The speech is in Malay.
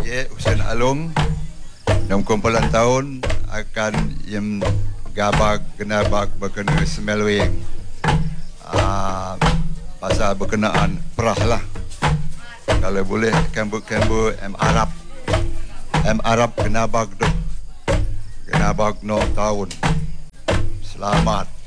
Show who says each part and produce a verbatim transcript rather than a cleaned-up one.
Speaker 1: Okey, Hussein Alung enam puluh sembilan tahun akan yang gabag genabag berkena semelwing uh, pasal berkenaan perah lah. Kalau boleh kembu-kembu em Arab em Arab genabag tu genabag no tahun. Selamat.